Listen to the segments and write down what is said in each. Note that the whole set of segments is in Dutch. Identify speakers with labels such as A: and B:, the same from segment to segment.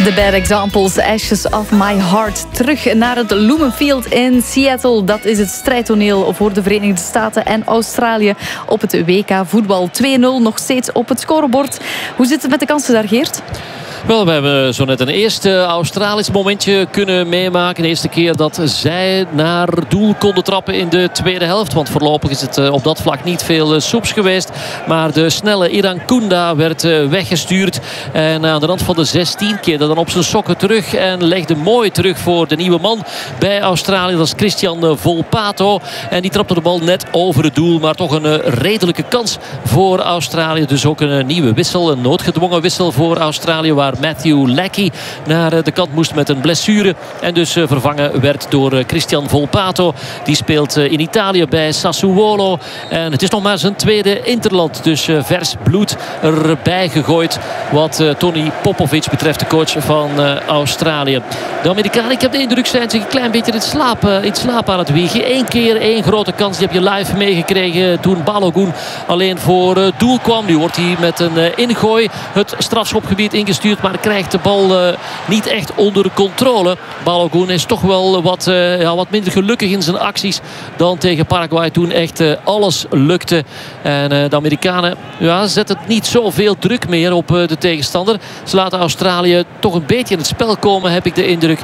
A: The Bad Examples, Ashes of My Heart. Terug naar het Lumen Field in Seattle. Dat is het strijdtoneel voor de Verenigde Staten en Australië op het WK voetbal. 2-0 nog steeds op het scorebord. Hoe zit het met de kansen daar, Geert?
B: Wel, we hebben zo net een eerste Australisch momentje kunnen meemaken. De eerste keer dat zij naar doel konden trappen in de tweede helft. Want voorlopig is het op dat vlak niet veel soeps geweest. Maar de snelle Irankunda werd weggestuurd. En aan de rand van de 16 keerde dan op zijn sokken terug. En legde mooi terug voor de nieuwe man bij Australië. Dat is Christian Volpato. En die trapte de bal net over het doel. Maar toch een redelijke kans voor Australië. Dus ook een nieuwe wissel. Een noodgedwongen wissel voor Australië. Waar Matthew Leckie naar de kant moest met een blessure. En dus vervangen werd door Christian Volpato. Die speelt in Italië bij Sassuolo. En het is nog maar zijn tweede interland. Dus vers bloed erbij gegooid. Wat Tony Popovic betreft, de coach van Australië. De Amerikanen, ik heb de indruk, zijn zich een klein beetje in slaap aan het wiegen. Eén keer één grote kans. Die heb je live meegekregen toen Balogun alleen voor doel kwam. Nu wordt hij met een ingooi het strafschopgebied ingestuurd. Maar krijgt de bal niet echt onder controle. Balogun is toch wel wat minder gelukkig in zijn acties dan tegen Paraguay. Toen echt alles lukte. En de Amerikanen zetten niet zoveel druk meer op de tegenstander. Ze laten Australië toch een beetje in het spel komen, heb ik de indruk.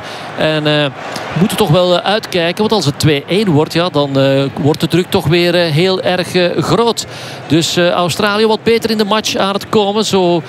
B: En moeten toch wel uitkijken. Want als het 2-1 wordt, dan wordt de druk toch weer heel erg groot. Dus Australië wat beter in de match aan het komen. Zo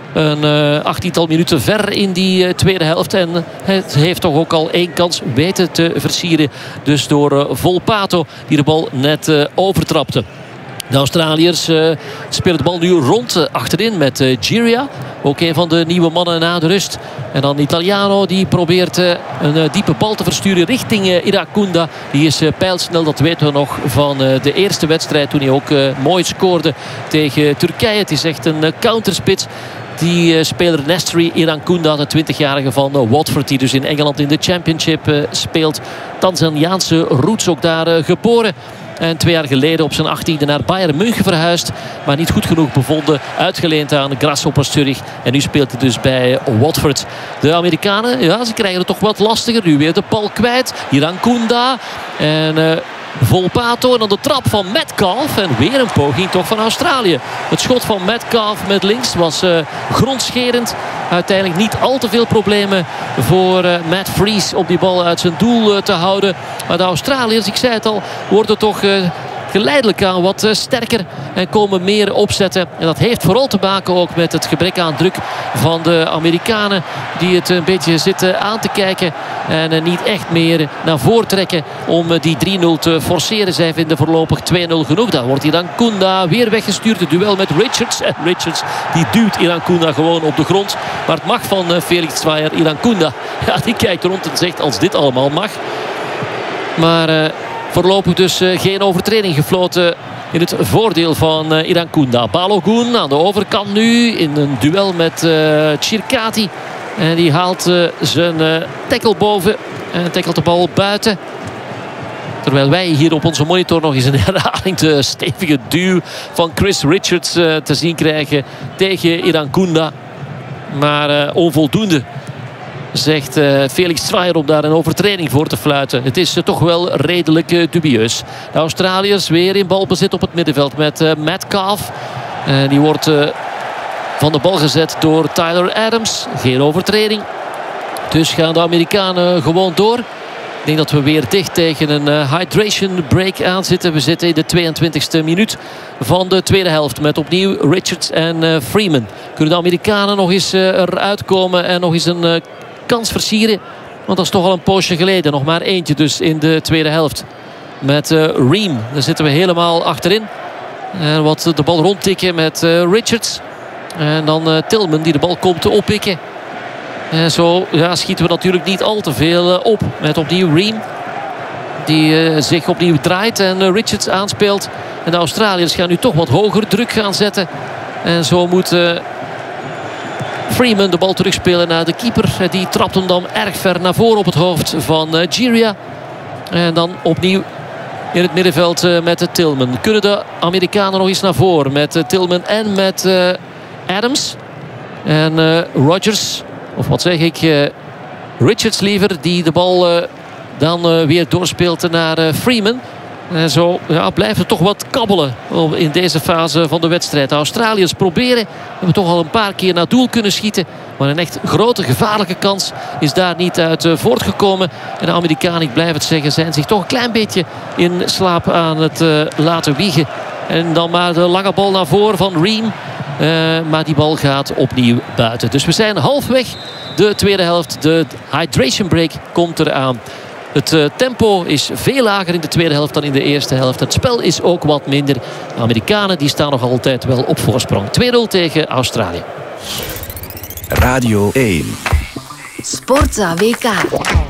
B: een 18-tal minuten ver in die tweede helft. En het heeft toch ook al één kans weten te versieren. Dus door Volpato die de bal net overtrapte. De Australiërs spelen de bal nu rond achterin met Giria. Ook een van de nieuwe mannen na de rust. En dan Italiano die probeert een diepe bal te versturen richting Irankunda. Die is pijlsnel, dat weten we nog van de eerste wedstrijd. Toen hij ook mooi scoorde tegen Turkije. Het is echt een counterspits. Die speler Nestri Irankunda, de 20-jarige van Watford. Die dus in Engeland in de Championship speelt. Tanzaniaanse roots, ook daar geboren. En 2 jaar geleden op zijn 18e naar Bayern München verhuisd. Maar niet goed genoeg bevonden. Uitgeleend aan Grasshopper Zurich. En nu speelt hij dus bij Watford. De Amerikanen, ze krijgen het toch wat lastiger. Nu weer de bal kwijt. Irankunda. En Volpato. En dan de trap van Metcalf. En weer een poging toch van Australië. Het schot van Metcalf met links was grondscherend. Uiteindelijk niet al te veel problemen voor Matt Freese om die bal uit zijn doel te houden. Maar de Australiërs, ik zei het al, worden toch geleidelijk aan wat sterker en komen meer opzetten. En dat heeft vooral te maken ook met het gebrek aan druk van de Amerikanen. Die het een beetje zitten aan te kijken. En niet echt meer naar voren trekken om die 3-0 te forceren. Zij vinden voorlopig 2-0 genoeg. Dan wordt Irankunda weer weggestuurd. Het duel met Richards. En Richards die duwt Irankunda gewoon op de grond. Maar het mag van Felix Zwaier. Irankunda, die kijkt rond en zegt als dit allemaal mag. Maar voorlopig dus geen overtreding gefloten in het voordeel van Irankunda. Balogun aan de overkant nu in een duel met Chirkati. En die haalt zijn tackle boven en tackelt de bal buiten. Terwijl wij hier op onze monitor nog eens een herhaling de stevige duw van Chris Richards te zien krijgen tegen Irankunda. Maar onvoldoende, zegt Felix Zwaier, om daar een overtreding voor te fluiten. Het is toch wel redelijk dubieus. De Australiërs weer in balbezit op het middenveld met Metcalf. Die wordt van de bal gezet door Tyler Adams. Geen overtreding. Dus gaan de Amerikanen gewoon door. Ik denk dat we weer dicht tegen een hydration break aan zitten. We zitten in de 22e minuut van de tweede helft. Met opnieuw Richards en Freeman. Kunnen de Amerikanen nog eens eruit komen en nog eens een kans versieren? Want dat is toch al een poosje geleden. Nog maar eentje dus in de tweede helft. Met Ream. Daar zitten we helemaal achterin. En wat de bal rondtikken met Richards. En dan Tillman die de bal komt te oppikken. En zo schieten we natuurlijk niet al te veel op. Met opnieuw Ream. Die zich opnieuw draait en Richards aanspeelt. En de Australiërs gaan nu toch wat hoger druk gaan zetten. En zo moet Freeman de bal terugspelen naar de keeper. Die trapt hem dan erg ver naar voren op het hoofd van Giria. En dan opnieuw in het middenveld met Tillman. Kunnen de Amerikanen nog eens naar voren met Tillman en met Adams. En Rodgers Of wat zeg ik? Richards liever, die de bal dan weer doorspeelt naar Freeman. En zo blijft het toch wat kabbelen in deze fase van de wedstrijd. De Australiërs proberen. Hebben toch al een paar keer naar doel kunnen schieten. Maar een echt grote gevaarlijke kans is daar niet uit voortgekomen. En de Amerikanen, ik blijf het zeggen, zijn zich toch een klein beetje in slaap aan het laten wiegen. En dan maar de lange bal naar voren van Ream. Maar die bal gaat opnieuw buiten. Dus we zijn halfweg de tweede helft. De hydration break komt eraan. Het tempo is veel lager in de tweede helft dan in de eerste helft. Het spel is ook wat minder. De Amerikanen die staan nog altijd wel op voorsprong. 2-0 tegen Australië.
C: Radio 1.
D: Sportza WK.